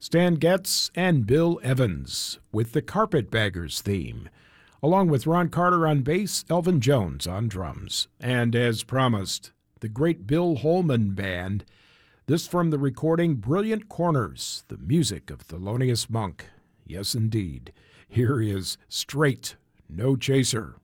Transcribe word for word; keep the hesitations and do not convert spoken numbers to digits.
Stan Getz and Bill Evans with the Carpetbaggers theme, along with Ron Carter on bass, Elvin Jones on drums. And as promised, the great Bill Holman Band, this from the recording Brilliant Corners, the music of Thelonious Monk. Yes, indeed. Here is Straight, No Chaser.